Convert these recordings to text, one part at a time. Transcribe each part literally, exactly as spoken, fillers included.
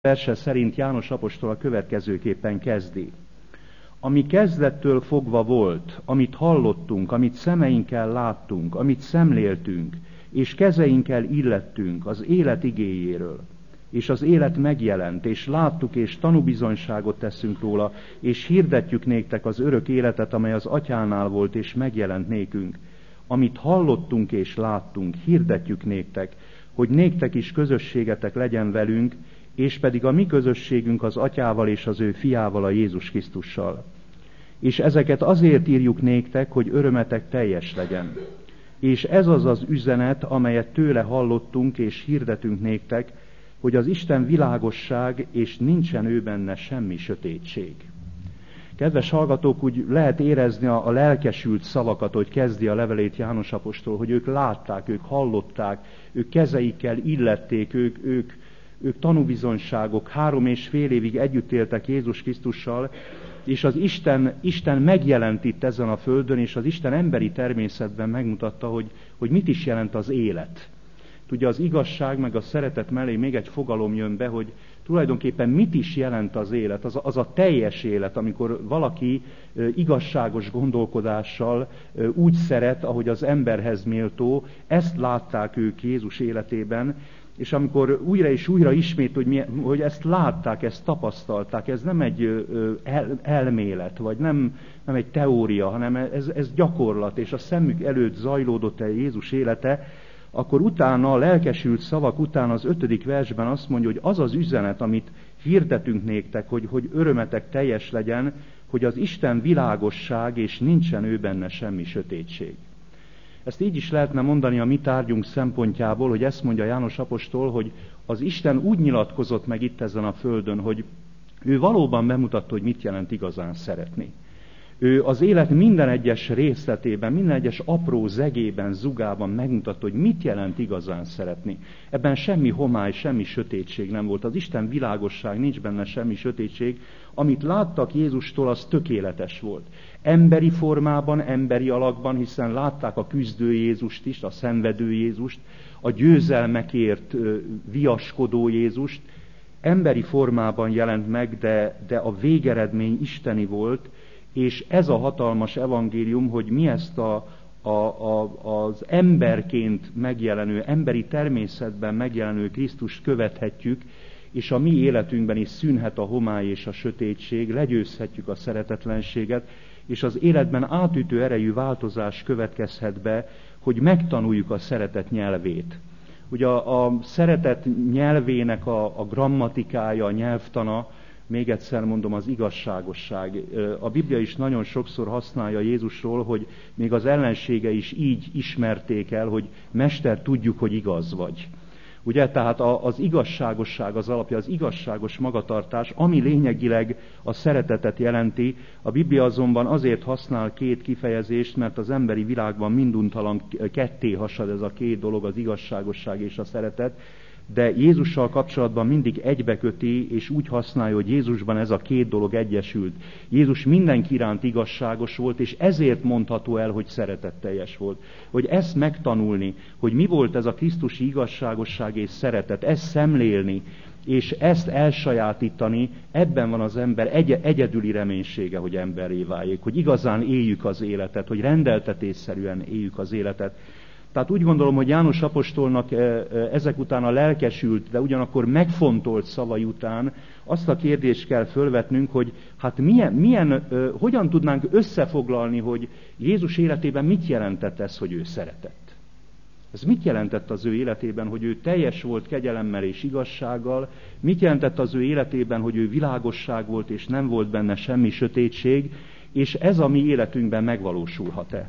verse szerint János apostol a következőképpen kezdi. Ami kezdettől fogva volt, amit hallottunk, amit szemeinkkel láttunk, amit szemléltünk, és kezeinkkel illettünk az élet igéjéről, és az élet megjelent, és láttuk, és tanúbizonyságot teszünk róla, és hirdetjük néktek az örök életet, amely az Atyánál volt, és megjelent nékünk. Amit hallottunk és láttunk, hirdetjük néktek, hogy néktek is közösségetek legyen velünk, és pedig a mi közösségünk az Atyával és az ő fiával, a Jézus Krisztussal. És ezeket azért írjuk néktek, hogy örömetek teljes legyen. És ez az az üzenet, amelyet tőle hallottunk és hirdetünk néktek, hogy az Isten világosság, és nincsen ő benne semmi sötétség. Kedves hallgatók, úgy lehet érezni a, a lelkesült szavakat, hogy kezdi a levelét János apostol, hogy ők látták, ők hallották, ők kezeikkel illették, ők, ők, ők tanúbizonyságok, három és fél évig együtt éltek Jézus Krisztussal, és az Isten, Isten megjelent itt ezen a földön, és az Isten emberi természetben megmutatta, hogy, hogy mit is jelent az élet. Ugye az igazság meg a szeretet mellé még egy fogalom jön be, hogy tulajdonképpen mit is jelent az élet, az a, az a teljes élet, amikor valaki e, igazságos gondolkodással e, úgy szeret, ahogy az emberhez méltó. Ezt látták ők Jézus életében, és amikor újra és újra ismét, hogy, mi, hogy ezt látták, ezt tapasztalták, ez nem egy el, elmélet, vagy nem, nem egy teória, hanem ez, ez gyakorlat, és a szemük előtt zajlódott el Jézus élete, akkor utána, a lelkesült szavak után az ötödik versben azt mondja, hogy az az üzenet, amit hirdetünk néktek, hogy, hogy örömetek teljes legyen, hogy az Isten világosság, és nincsen ő benne semmi sötétség. Ezt így is lehetne mondani a mi tárgyunk szempontjából, hogy ezt mondja János apostol, hogy az Isten úgy nyilatkozott meg itt ezen a földön, hogy ő valóban bemutatta, hogy mit jelent igazán szeretni. Ő az élet minden egyes részletében, minden egyes apró zegében, zugában megmutatta, hogy mit jelent igazán szeretni. Ebben semmi homály, semmi sötétség nem volt. Az Isten világosság, nincs benne semmi sötétség. Amit láttak Jézustól, az tökéletes volt. Emberi formában, emberi alakban, hiszen látták a küzdő Jézust is, a szenvedő Jézust, a győzelmekért viaskodó Jézust. Emberi formában jelent meg, de, de a végeredmény isteni volt, és ez a hatalmas evangélium, hogy mi ezt a, a, a, az emberként megjelenő, emberi természetben megjelenő Krisztust követhetjük, és a mi életünkben is szűnhet a homály és a sötétség, legyőzhetjük a szeretetlenséget, és az életben átütő erejű változás következhet be, hogy megtanuljuk a szeretet nyelvét. Ugye a, a szeretet nyelvének a, a grammatikája, a nyelvtana, még egyszer mondom, az igazságosság. A Biblia is nagyon sokszor használja Jézusról, hogy még az ellensége is így ismerték el, hogy Mester, tudjuk, hogy igaz vagy. Ugye, tehát az igazságosság az alapja, az igazságos magatartás, ami lényegileg a szeretetet jelenti. A Biblia azonban azért használ két kifejezést, mert az emberi világban minduntalan ketté hasad ez a két dolog, az igazságosság és a szeretet, de Jézussal kapcsolatban mindig egybeköti, és úgy használja, hogy Jézusban ez a két dolog egyesült. Jézus mindenki iránt igazságos volt, és ezért mondható el, hogy szeretetteljes volt. Hogy ezt megtanulni, hogy mi volt ez a krisztusi igazságosság és szeretet, ezt szemlélni, és ezt elsajátítani, ebben van az ember egy- egyedüli reménysége, hogy emberré váljék, hogy igazán éljük az életet, hogy rendeltetésszerűen éljük az életet. Tehát úgy gondolom, hogy János apostolnak ezek után a lelkesült, de ugyanakkor megfontolt szavai után azt a kérdést kell fölvetnünk, hogy hát milyen, milyen, hogyan tudnánk összefoglalni, hogy Jézus életében mit jelentett ez, hogy ő szeretett. Ez mit jelentett az ő életében, hogy ő teljes volt kegyelemmel és igazsággal, mit jelentett az ő életében, hogy ő világosság volt, és nem volt benne semmi sötétség, és ez a mi életünkben megvalósulhat-e?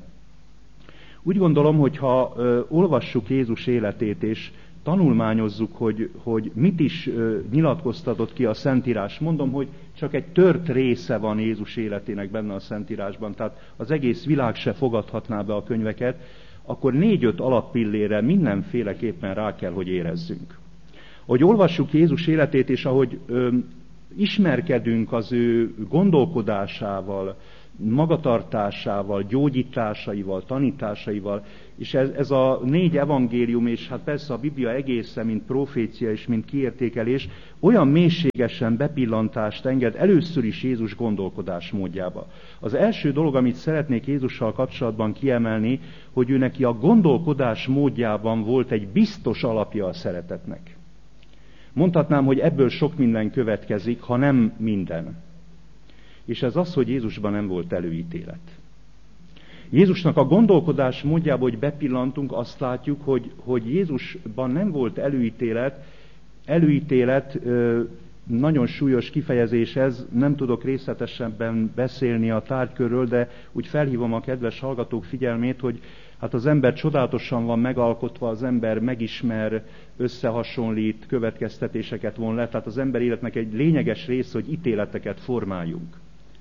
Úgy gondolom, hogy ha ö, olvassuk Jézus életét, és tanulmányozzuk, hogy, hogy mit is ö, nyilatkoztatott ki a Szentírás. Mondom, hogy csak egy tört része van Jézus életének benne a Szentírásban, tehát az egész világ se fogadhatná be a könyveket, akkor négy-öt alappillére mindenféleképpen rá kell, hogy érezzünk. Ahogy olvassuk Jézus életét, és ahogy ö, ismerkedünk az ő gondolkodásával, magatartásával, gyógyításaival, tanításaival, és ez, ez a négy evangélium, és hát persze a Biblia egészen, mint profécia és mint kiértékelés, olyan mélységesen bepillantást enged először is Jézus gondolkodásmódjába. Az első dolog, amit szeretnék Jézussal kapcsolatban kiemelni, hogy ő neki a gondolkodás módjában volt egy biztos alapja a szeretetnek. Mondhatnám, hogy ebből sok minden következik, ha nem minden. És ez az, hogy Jézusban nem volt előítélet. Jézusnak a gondolkodás módjából, hogy bepillantunk, azt látjuk, hogy, hogy Jézusban nem volt előítélet. Előítélet, nagyon súlyos kifejezés ez, nem tudok részletesebben beszélni a tárgykörről, de úgy felhívom a kedves hallgatók figyelmét, hogy hát az ember csodálatosan van megalkotva, az ember megismer, összehasonlít, következtetéseket von le, tehát az ember életnek egy lényeges része, hogy ítéleteket formáljunk.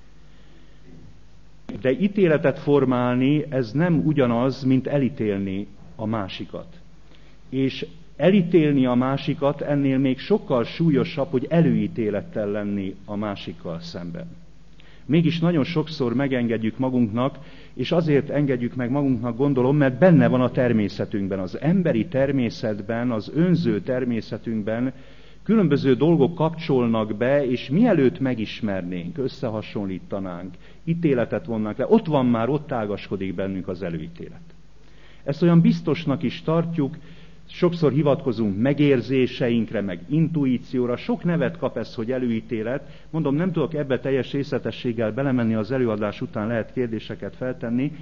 De ítéletet formálni, ez nem ugyanaz, mint elítélni a másikat. És elítélni a másikat ennél még sokkal súlyosabb, hogy előítélettel lenni a másikkal szemben. Mégis nagyon sokszor megengedjük magunknak, és azért engedjük meg magunknak, gondolom, mert benne van a természetünkben, az emberi természetben, az önző természetünkben különböző dolgok kapcsolnak be, és mielőtt megismernénk, összehasonlítanánk, ítéletet vonnánk le, ott van már, ott ágaskodik bennünk az előítélet. Ezt olyan biztosnak is tartjuk, sokszor hivatkozunk megérzéseinkre, meg intuícióra, sok nevet kap ez, hogy előítélet. Mondom, nem tudok ebbe teljes részletességgel belemenni, az előadás után lehet kérdéseket feltenni,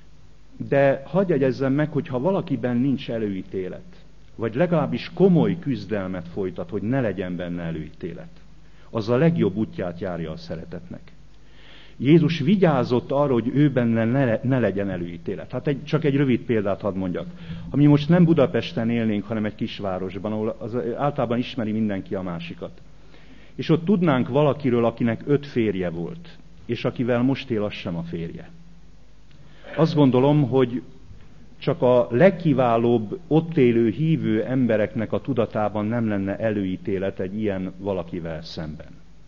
de hadd jegyezzem meg, hogy ha valakiben nincs előítélet, vagy legalábbis komoly küzdelmet folytat, hogy ne legyen benne előítélet, az a legjobb útját járja a szeretetnek. Jézus vigyázott arra, hogy ő benne ne, ne legyen előítélet. Hát egy, csak egy rövid példát hadd mondjak. Ha mi most nem Budapesten élnénk, hanem egy kisvárosban, ahol az, általában ismeri mindenki a másikat. És ott tudnánk valakiről, akinek öt férje volt, és akivel most él, az sem a férje. Azt gondolom, hogy csak a legkiválóbb ott élő hívő embereknek a tudatában nem lenne előítélet egy ilyen valakivel szemben.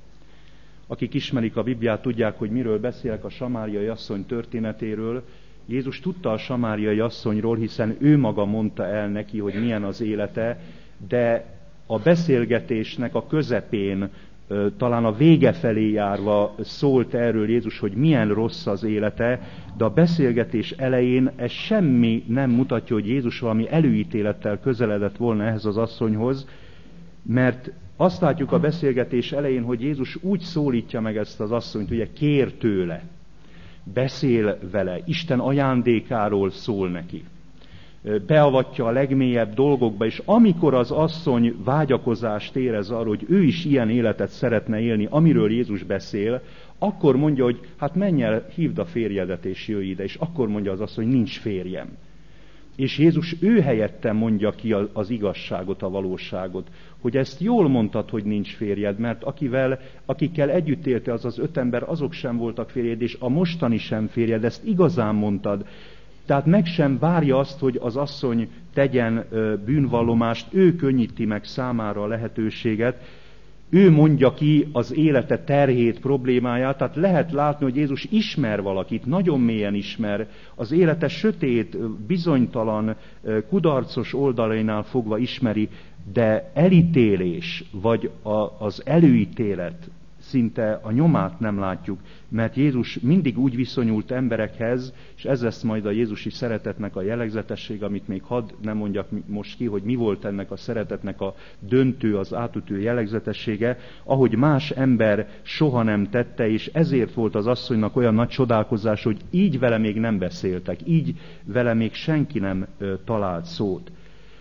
Akik ismerik a Bibliát, tudják, hogy miről beszélek, a samáriai asszony történetéről. Jézus tudta a samáriai asszonyról, hiszen ő maga mondta el neki, hogy milyen az élete, de a beszélgetésnek a közepén, talán a vége felé járva szólt erről Jézus, hogy milyen rossz az élete, de a beszélgetés elején ez semmi nem mutatja, hogy Jézus valami előítélettel közeledett volna ehhez az asszonyhoz, mert azt látjuk a beszélgetés elején, hogy Jézus úgy szólítja meg ezt az asszonyt, ugye kér tőle, beszél vele, Isten ajándékáról szól neki. Beavatja a legmélyebb dolgokba, és amikor az asszony vágyakozást érez arra, hogy ő is ilyen életet szeretne élni, amiről Jézus beszél, akkor mondja, hogy hát menj el, hívd a férjedet és jöjj ide, és akkor mondja az asszony, hogy nincs férjem. És Jézus ő helyette mondja ki az igazságot, a valóságot, hogy ezt jól mondtad, hogy nincs férjed, mert akivel, akikkel együtt élte az az öt ember, azok sem voltak férjed, és a mostani sem férjed, ezt igazán mondtad. Tehát meg sem várja azt, hogy az asszony tegyen bűnvallomást, ő könnyíti meg számára a lehetőséget, ő mondja ki az élete terhét, problémáját, tehát lehet látni, hogy Jézus ismer valakit, nagyon mélyen ismer, az élete sötét, bizonytalan, kudarcos oldalainál fogva ismeri, de elítélés, vagy a, az előítélet, szinte a nyomát nem látjuk, mert Jézus mindig úgy viszonyult emberekhez, és ez lesz majd a jézusi szeretetnek a jellegzetesség, amit még hadd nem mondjak most ki, hogy mi volt ennek a szeretetnek a döntő, az átütő jellegzetessége, ahogy más ember soha nem tette, és ezért volt az asszonynak olyan nagy csodálkozás, hogy így vele még nem beszéltek, így vele még senki nem ö, talált szót.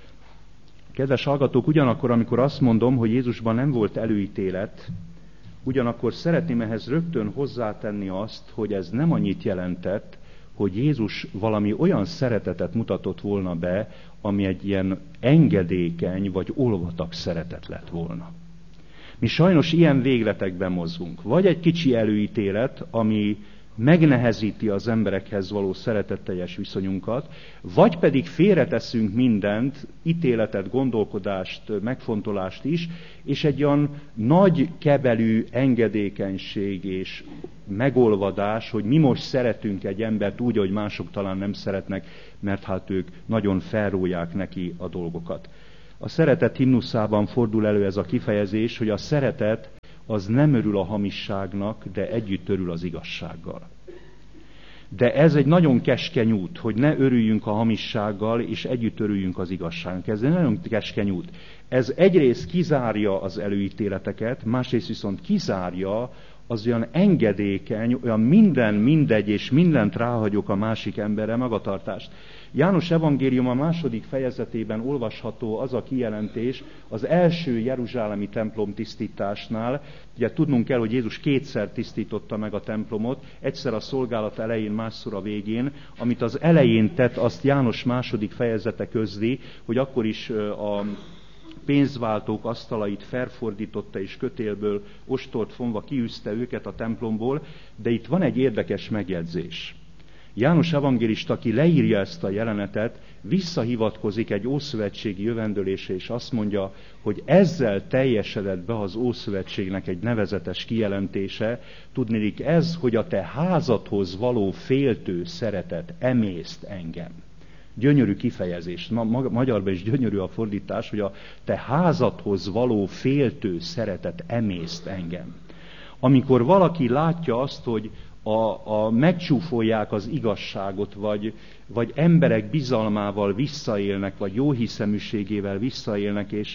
Kedves hallgatók, ugyanakkor, amikor azt mondom, hogy Jézusban nem volt előítélet, ugyanakkor szeretném ehhez rögtön hozzátenni azt, hogy ez nem annyit jelentett, hogy Jézus valami olyan szeretetet mutatott volna be, ami egy ilyen engedékeny vagy olvatag szeretet lett volna. Mi sajnos ilyen végletekben mozgunk. Vagy egy kicsi előítélet, ami megnehezíti az emberekhez való szeretetteljes viszonyunkat, vagy pedig félreteszünk mindent, ítéletet, gondolkodást, megfontolást is, és egy olyan nagy kebelű engedékenység és megolvadás, hogy mi most szeretünk egy embert úgy, hogy mások talán nem szeretnek, mert hát ők nagyon felróják neki a dolgokat. A szeretet himnuszában fordul elő ez a kifejezés, hogy a szeretet az nem örül a hamisságnak, de együtt örül az igazsággal. De ez egy nagyon keskeny út, hogy ne örüljünk a hamissággal, és együtt örüljünk az igazságnak. Ez egy nagyon keskeny út. Ez egyrészt kizárja az előítéleteket, másrészt viszont kizárja az olyan engedékeny, olyan minden mindegy, és mindent ráhagyok a másik emberre magatartást. János evangélium a második fejezetében olvasható az a kijelentés az első jeruzsálemi templom tisztításnál. Ugye tudnunk kell, hogy Jézus kétszer tisztította meg a templomot, egyszer a szolgálat elején, másszor a végén. Amit az elején tett, azt János második fejezete közli, hogy akkor is a pénzváltók asztalait felfordította és kötélből ostort fonva kiűzte őket a templomból, de itt van egy érdekes megjegyzés. János evangélista, aki leírja ezt a jelenetet, visszahivatkozik egy ószövetségi jövendőlésre, és azt mondja, hogy ezzel teljesedett be az Ószövetségnek egy nevezetes kijelentése, tudniillik ez, hogy a te házadhoz való féltő szeretet emészt engem. Gyönyörű kifejezés, ma, ma, magyarban is gyönyörű a fordítás, hogy a te házadhoz való féltő szeretet emészt engem. Amikor valaki látja azt, hogy a, a megcsúfolják az igazságot, vagy, vagy emberek bizalmával visszaélnek, vagy jóhiszeműségével visszaélnek, és,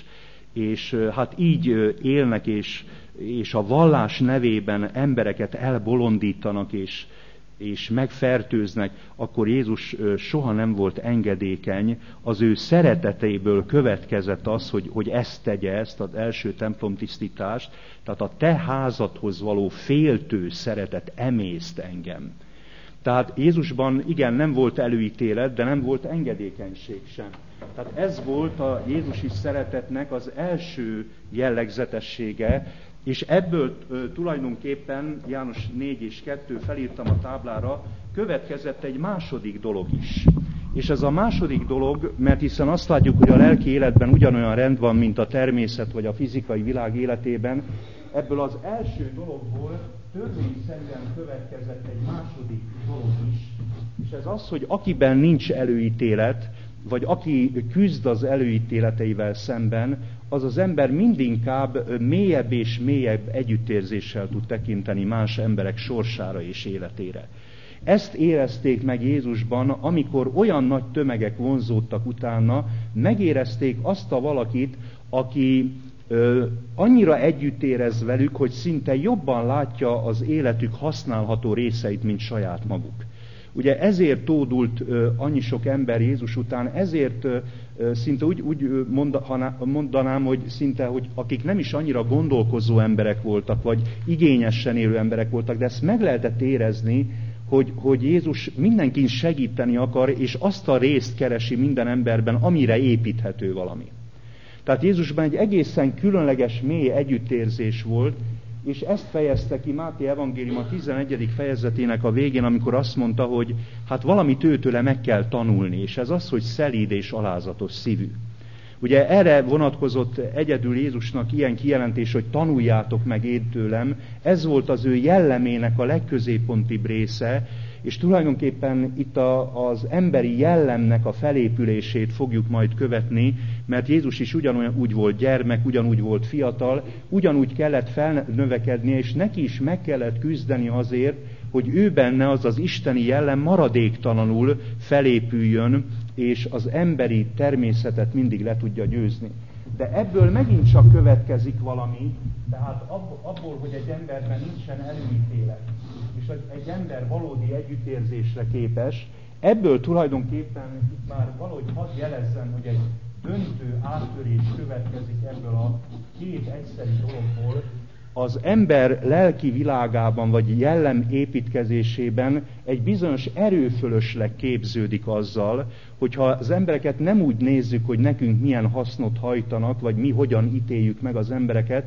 és hát így élnek, és, és a vallás nevében embereket elbolondítanak, és, és megfertőznek, akkor Jézus soha nem volt engedékeny, az ő szeretetéből következett az, hogy, hogy ezt tegye, ezt az első templomtisztítást, tehát a te házadhoz való féltő szeretet emészt engem. Tehát Jézusban igen, nem volt előítélet, de nem volt engedékenység sem. Tehát ez volt a jézusi szeretetnek az első jellegzetessége, és ebből ö, tulajdonképpen, János négy és kettő felírtam a táblára, következett egy második dolog is. És ez a második dolog, mert hiszen azt látjuk, hogy a lelki életben ugyanolyan rend van, mint a természet vagy a fizikai világ életében, ebből az első dologból törvényszerűen következett egy második dolog is, és ez az, hogy akiben nincs előítélet, vagy aki küzd az előítéleteivel szemben, az az ember mindinkább mélyebb és mélyebb együttérzéssel tud tekinteni más emberek sorsára és életére. Ezt érezték meg Jézusban, amikor olyan nagy tömegek vonzódtak utána, megérezték azt a valakit, aki ö, annyira együtt érez velük, hogy szinte jobban látja az életük használható részeit, mint saját maguk. Ugye ezért tódult uh, annyi sok ember Jézus után, ezért uh, szinte úgy, úgy mondanám, hogy szinte, hogy akik nem is annyira gondolkozó emberek voltak, vagy igényesen élő emberek voltak, de ezt meg lehetett érezni, hogy, hogy Jézus mindenkin segíteni akar, és azt a részt keresi minden emberben, amire építhető valami. Tehát Jézusban egy egészen különleges, mély együttérzés volt, és ezt fejezte ki Máté evangélium a tizenegyedik fejezetének a végén, amikor azt mondta, hogy hát valamit őtőle meg kell tanulni, és ez az, hogy szelíd és alázatos szívű. Ugye erre vonatkozott egyedül Jézusnak ilyen kijelentés, hogy tanuljátok meg én tőlem, ez volt az ő jellemének a legközéppontibb része, és tulajdonképpen itt a, az emberi jellemnek a felépülését fogjuk majd követni, mert Jézus is ugyanolyan úgy volt gyermek, ugyanúgy volt fiatal, ugyanúgy kellett felnövekednie, és neki is meg kellett küzdeni azért, hogy ő benne az az isteni jellem maradéktalanul felépüljön, és az emberi természetet mindig le tudja győzni. De ebből megint csak következik valami, tehát abból, hogy egy emberben nincsen előítélet, és egy ember valódi együttérzésre képes, ebből tulajdonképpen itt már valahogy hadd jelezzem, hogy egy döntő áttörés következik ebből a két egyszerű dologból. Az ember lelki világában, vagy jellem építkezésében egy bizonyos erőfölösleg képződik azzal, hogyha az embereket nem úgy nézzük, hogy nekünk milyen hasznot hajtanak, vagy mi hogyan ítéljük meg az embereket,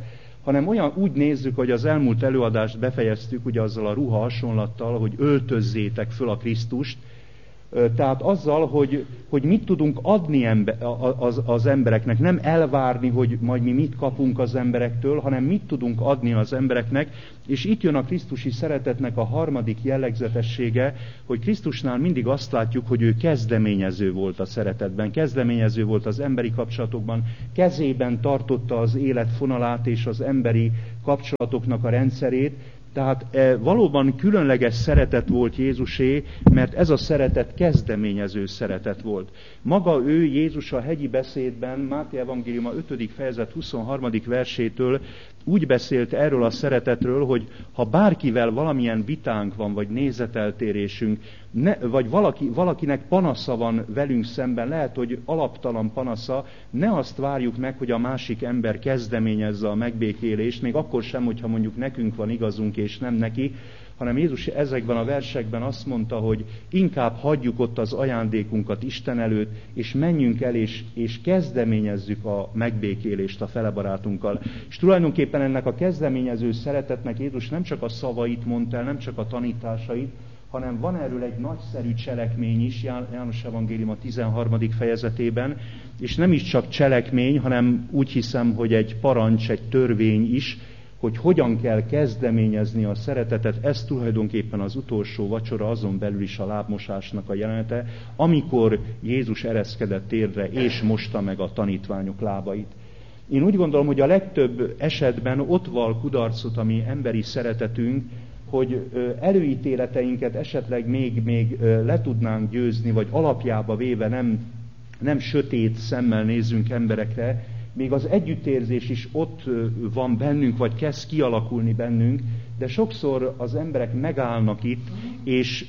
hanem olyan úgy nézzük, hogy az elmúlt előadást befejeztük ugye azzal a ruha hasonlattal, hogy öltözzétek föl a Krisztust, tehát azzal, hogy, hogy mit tudunk adni ember, az, az embereknek, nem elvárni, hogy majd mi mit kapunk az emberektől, hanem mit tudunk adni az embereknek, és itt jön a krisztusi szeretetnek a harmadik jellegzetessége, hogy Krisztusnál mindig azt látjuk, hogy ő kezdeményező volt a szeretetben, kezdeményező volt az emberi kapcsolatokban, kezében tartotta az élet fonalát és az emberi kapcsolatoknak a rendszerét. Tehát e, valóban különleges szeretet volt Jézusé, mert ez a szeretet kezdeményező szeretet volt. Maga ő, Jézus a hegyi beszédben, Máté evangéliuma ötödik fejezet huszonharmadik versétől úgy beszélt erről a szeretetről, hogy ha bárkivel valamilyen vitánk van, vagy nézeteltérésünk, ne, vagy valaki, valakinek panasza van velünk szemben, lehet, hogy alaptalan panasza, ne azt várjuk meg, hogy a másik ember kezdeményezze a megbékélést, még akkor sem, hogyha mondjuk nekünk van igazunk és nem neki, hanem Jézus ezekben a versekben azt mondta, hogy inkább hagyjuk ott az ajándékunkat Isten előtt, és menjünk el, és, és kezdeményezzük a megbékélést a felebarátunkkal. És tulajdonképpen ennek a kezdeményező szeretetnek Jézus nem csak a szavait mondta el, nem csak a tanításait, hanem van erről egy nagyszerű cselekmény is, János evangélium a tizenharmadik fejezetében, és nem is csak cselekmény, hanem úgy hiszem, hogy egy parancs, egy törvény is, hogy hogyan kell kezdeményezni a szeretetet, ez tulajdonképpen az utolsó vacsora, azon belül is a lábmosásnak a jelenete, amikor Jézus ereszkedett térdre, és mosta meg a tanítványok lábait. Én úgy gondolom, hogy a legtöbb esetben ott val kudarcot a mi emberi szeretetünk, hogy előítéleteinket esetleg még, még le tudnánk győzni, vagy alapjába véve nem, nem sötét szemmel nézzünk emberekre, még az együttérzés is ott van bennünk, vagy kezd kialakulni bennünk, de sokszor az emberek megállnak itt, és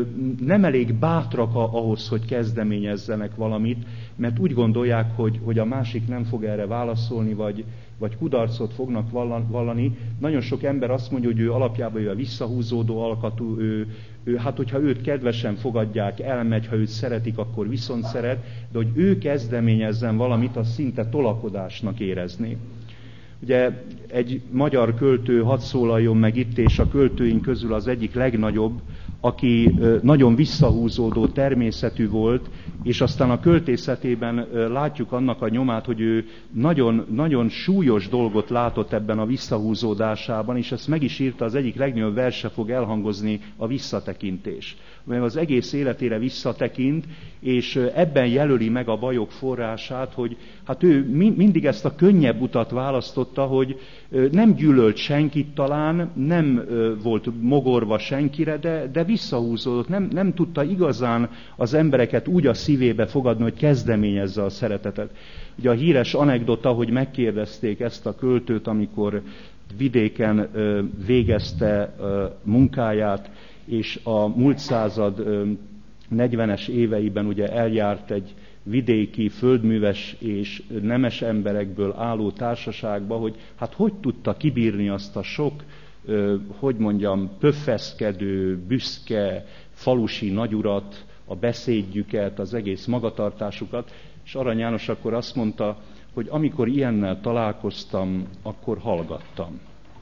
nem elég bátrak ahhoz, hogy kezdeményezzenek valamit, mert úgy gondolják, hogy, hogy a másik nem fog erre válaszolni, vagy, vagy kudarcot fognak vallani. Nagyon sok ember azt mondja, hogy ő alapjában ő a visszahúzódó alkatú, ő, ő, hát hogyha őt kedvesen fogadják, elmegy, ha őt szeretik, akkor viszont szeret, de hogy ő kezdeményezzen valamit, az szinte tolakodásnak érezné. Ugye egy magyar költő hadd szólaljon meg itt, és a költőink közül az egyik legnagyobb, aki nagyon visszahúzódó természetű volt, és aztán a költészetében látjuk annak a nyomát, hogy ő nagyon, nagyon súlyos dolgot látott ebben a visszahúzódásában, és ezt meg is írta, az egyik legnagyobb verse fog elhangozni, a visszatekintés. Mert az egész életére visszatekint, és ebben jelöli meg a bajok forrását, hogy hát ő mindig ezt a könnyebb utat választotta, hogy nem gyűlölt senkit talán, nem volt mogorva senkire, de, de visszahúzódott, nem, nem tudta igazán az embereket úgy a szívébe fogadni, hogy kezdeményezze a szeretetet. Ugye a híres anekdota, hogy megkérdezték ezt a költőt, amikor vidéken végezte munkáját, és a múlt század negyvenes éveiben ugye eljárt egy vidéki, földműves és nemes emberekből álló társaságba, hogy hát hogy tudta kibírni azt a sok, hogy mondjam, pöffeszkedő, büszke, falusi nagyurat, a beszédjüket, az egész magatartásukat, és Arany János akkor azt mondta, hogy amikor ilyennel találkoztam, akkor hallgattam.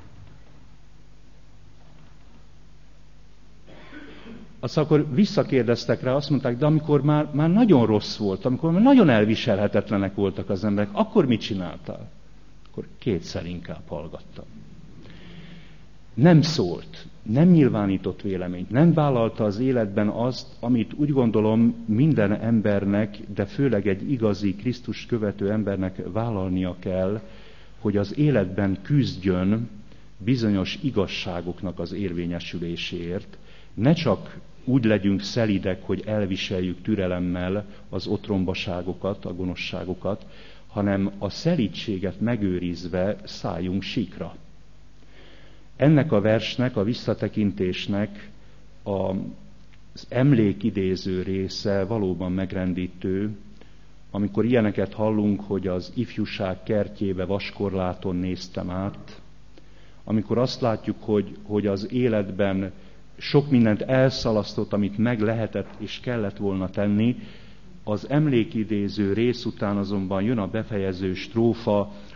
Aztán akkor visszakérdeztek rá, azt mondták, de amikor már, már nagyon rossz volt, amikor már nagyon elviselhetetlenek voltak az emberek, akkor mit csináltál? Akkor kétszer inkább hallgattam. Nem szólt, nem nyilvánított véleményt, nem vállalta az életben azt, amit úgy gondolom minden embernek, de főleg egy igazi Krisztust követő embernek vállalnia kell, hogy az életben küzdjön bizonyos igazságoknak az érvényesüléséért, ne csak úgy legyünk szelidek, hogy elviseljük türelemmel az otrombaságokat, a gonoszságokat, hanem a szelídséget megőrizve szálljunk síkra. Ennek a versnek, a visszatekintésnek az emlékidéző része valóban megrendítő, amikor ilyeneket hallunk, hogy az ifjúság kertjébe vaskorláton néztem át, amikor azt látjuk, hogy, hogy az életben sok mindent elszalasztott, amit meg lehetett és kellett volna tenni, az emlékidéző rész után azonban jön a befejező strófa,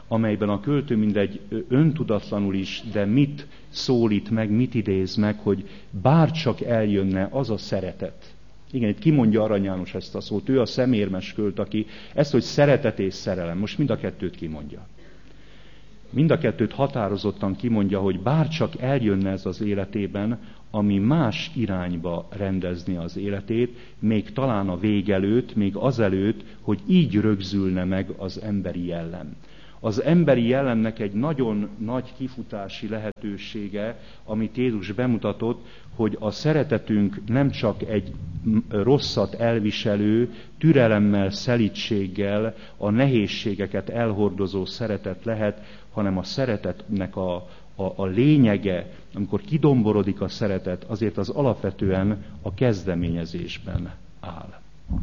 amelyben a költő mindegy öntudatlanul is, de mit szólít meg, mit idéz meg, hogy bárcsak eljönne az a szeretet. Igen, itt kimondja Arany János ezt a szót, ő a szemérmes költ, aki ezt, hogy szeretet és szerelem, most mind a kettőt kimondja. Mind a kettőt határozottan kimondja, hogy bárcsak eljönne ez az életében, ami más irányba rendezni az életét, még talán a végelőtt, még azelőtt, hogy így rögzülne meg az emberi jellem. Az emberi jellemnek egy nagyon nagy kifutási lehetősége, amit Jézus bemutatott, hogy a szeretetünk nem csak egy rosszat elviselő, türelemmel, szelídséggel, a nehézségeket elhordozó szeretet lehet, hanem a szeretetnek a, a, a lényege, amikor kidomborodik a szeretet, azért az alapvetően a kezdeményezésben áll.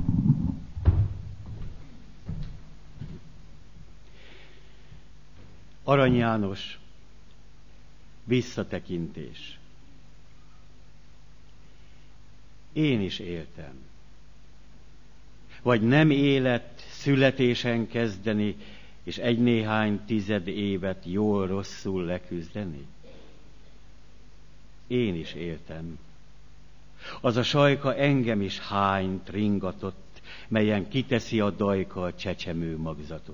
Arany János, visszatekintés. Én is éltem. Vagy nem élet születésen kezdeni, és egy-néhány tized évet jól-rosszul leküzdeni? Én is éltem. Az a sajka engem is hányt, ringatott, melyen kiteszi a dajka a csecsemő magzatot.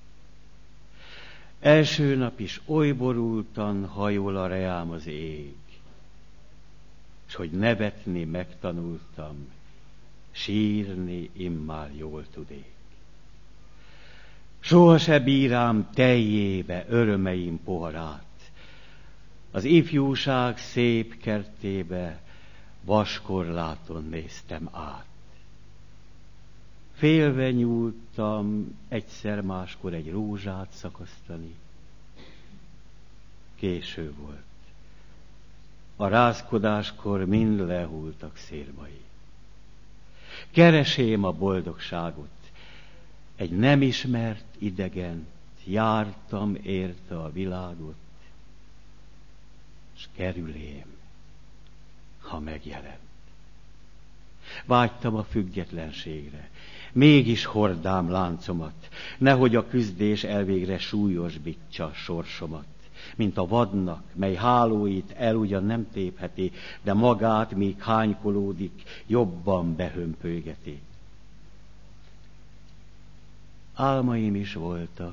Első nap is oly borultan hajol a reám az ég, s hogy nevetni megtanultam, sírni immár jól tudék. Soha se bírám teljébe örömeim poharát, az ifjúság szép kertébe vaskorláton néztem át. Félve nyúltam egyszer-máskor egy rózsát szakasztani. Késő volt. A rázkodáskor mind lehultak szérmai. Keresém a boldogságot. Egy nem ismert idegent, jártam érte a világot, s kerülém, ha megjelent. Vágytam a függetlenségre, mégis hordám láncomat, nehogy a küzdés elvégre súlyosbítsa sorsomat, mint a vadnak, mely hálóit el ugyan nem tépheti, de magát, míg hánykolódik, jobban behömpölygeti. Álmaim is voltak,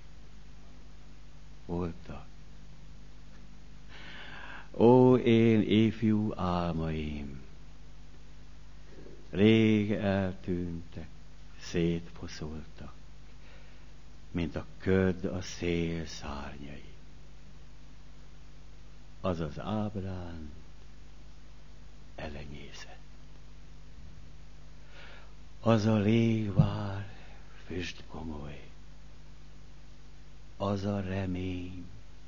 voltak. Ó, én ifjú álmaim, rég eltűntek, szétfoszoltak, mint a köd a szél szárnyai. Az az ábrán elenyészett. Az a légvár füstgomoly, az a remény,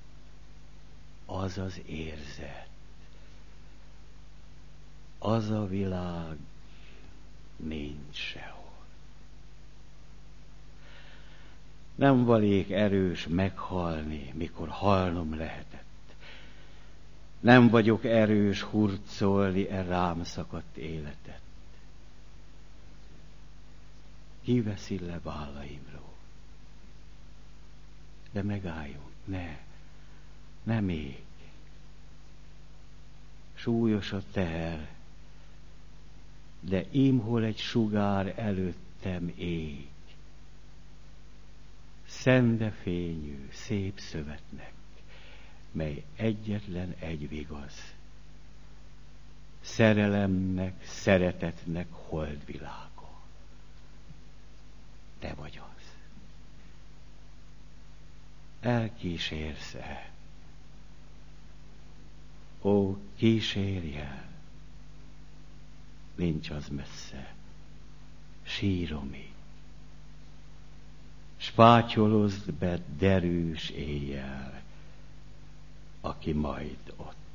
az az érzet, az a világ nincs sehol. Nem valék erős meghalni, mikor halnom lehetett. Nem vagyok erős hurcolni e rám szakadt életet. Kiveszi le vállaimról. De megálljunk, ne, ne még. Súlyos a teher, de imhol egy sugár előttem ég. Szende fényű, szép szövetnek, mely egyetlen egy vigaz. Szerelemnek, szeretetnek holdvilága. Te vagy az. Elkísérsz-e? Ó, kísérj el! Nincs az messze, sírom így. Spátyolozd be derűs éjjel, aki majd ott